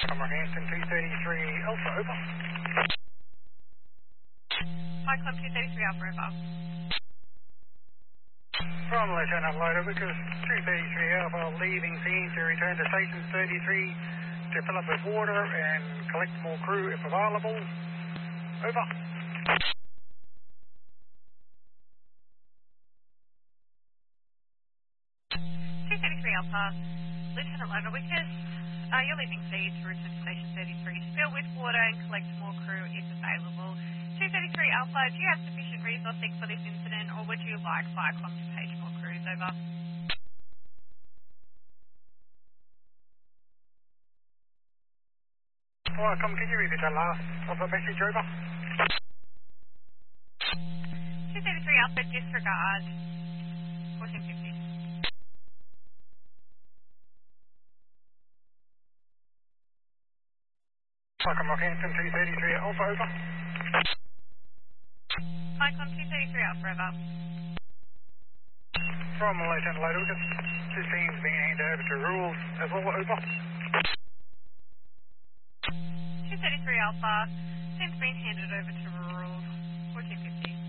Hampton 233 Alpha, over. Hi, Club 233 Alpha, over. From Lieutenant Loader, because 233 Alpha leaving scene to return to Station 33 to fill up with water and collect more crew if available. Over. 233 Alpha, Lieutenant Loader, because you're leaving feed to return to Station 33 to fill with water and collect more crew if available. 233 Alpha, do you have sufficient resourcing for this incident, or would you like Viacom to page more crews? Over. Welcome, can you repeat that last of the message, over? 233 Alpha, disregard 1450. Welcome, Rockhampton 233 Alpha, over. Hi, Club 233 Alpha, over. From Lieutenant Loader, because this team's being handed over to rules as well, over. 233 Alpha, since been handed over to rural 1450.